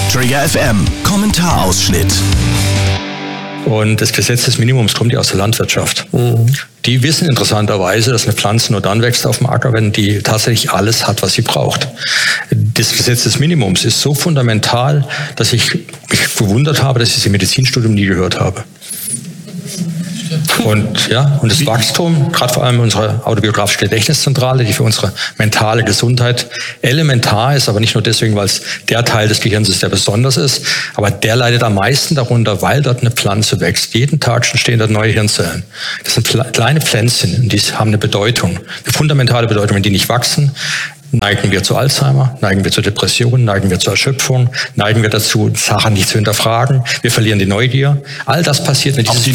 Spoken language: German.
Trigger FM, Kommentarausschnitt. Und das Gesetz des Minimums kommt ja aus der Landwirtschaft. Die wissen interessanterweise, dass eine Pflanze nur dann wächst auf dem Acker, wenn die tatsächlich alles hat, was sie braucht. Das Gesetz des Minimums ist so fundamental, dass ich mich verwundert habe, dass ich es im Medizinstudium nie gehört habe. Und das Wachstum, gerade vor allem unsere autobiografische Gedächtniszentrale, die für unsere mentale Gesundheit elementar ist, aber nicht nur deswegen, weil es der Teil des Gehirns ist, der besonders ist, aber der leidet am meisten darunter, weil dort eine Pflanze wächst. Jeden Tag entstehen dort neue Hirnzellen. Das sind kleine Pflänzchen und die haben eine Bedeutung, eine fundamentale Bedeutung. Wenn die nicht wachsen, neigen wir zu Alzheimer, neigen wir zu Depressionen, neigen wir zur Erschöpfung, neigen wir dazu, Sachen nicht zu hinterfragen, wir verlieren die Neugier. All das passiert mit diesem